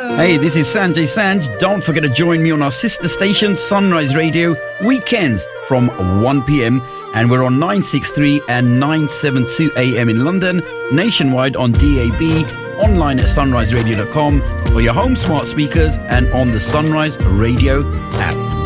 Hey, this is Sanjay Sanj. Don't forget to join me on our sister station, Sunrise Radio, weekends from 1 p.m. And we're on 963 and 972 AM in London, nationwide on DAB, online at sunriseradio.com, for your home smart speakers and on the Sunrise Radio app.